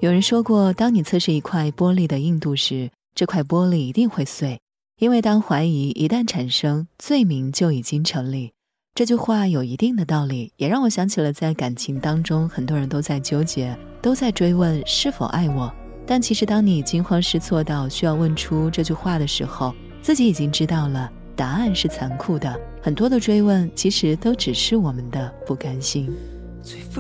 有人说过，当你测试一块玻璃的硬度时，这块玻璃一定会碎，因为当怀疑一旦产生，罪名就已经成立。这句话有一定的道理，也让我想起了在感情当中，很多人都在纠结，都在追问是否爱我。但其实当你惊慌失措到需要问出这句话的时候，自己已经知道了答案是残酷的。很多的追问其实都只是我们的不甘心。